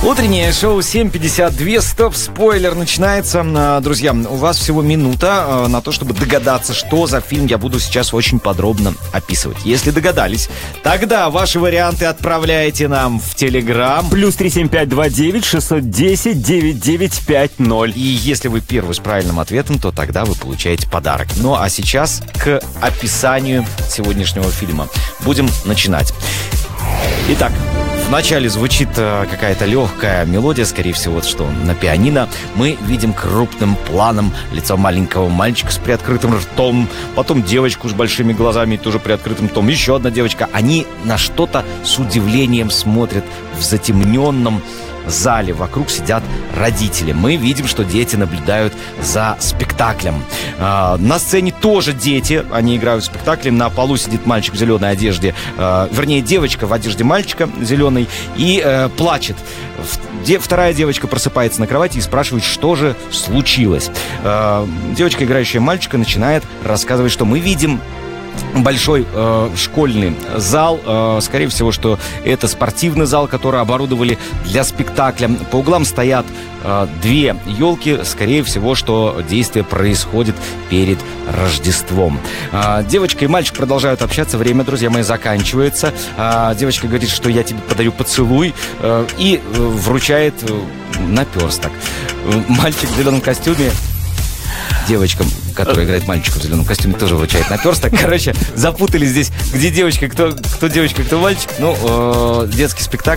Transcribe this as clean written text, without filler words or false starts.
Утреннее шоу 7:52. Стоп-спойлер начинается. Друзья, у вас всего минута на то, чтобы догадаться, что за фильм я буду сейчас очень подробно описывать. Если догадались, тогда ваши варианты отправляйте нам в Телеграм. +375 29 610 9950. И если вы первый с правильным ответом, то тогда вы получаете подарок. Ну а сейчас к описанию сегодняшнего фильма. Будем начинать. Итак, вначале звучит какая-то легкая мелодия, скорее всего, вот что на пианино. Мы видим крупным планом лицо маленького мальчика с приоткрытым ртом, потом девочку с большими глазами и тоже приоткрытым ртом, еще одна девочка. Они на что-то с удивлением смотрят в затемненном зале. Вокруг сидят родители. Мы видим, что дети наблюдают за спектаклем. На сцене тоже дети. Они играют в спектакле. На полу сидит мальчик в зеленой одежде. Вернее, девочка в одежде мальчика зеленой и плачет. Вторая девочка просыпается на кровати и спрашивает, что же случилось. Девочка, играющая мальчика, начинает рассказывать, что мы видим большой школьный зал. Скорее всего, что это спортивный зал, который оборудовали для спектакля. По углам стоят две елки. Скорее всего, что действие происходит перед Рождеством. Девочка и мальчик продолжают общаться. Время, друзья мои, заканчивается. Девочка говорит, что я тебе подарю поцелуй, и вручает наперсток. Мальчик в зеленом костюме девочкам, которая играет мальчика в зеленом костюме, тоже вручает наперсток. Короче, запутались здесь, где девочка, кто девочка, кто мальчик. Ну, детский спектакль.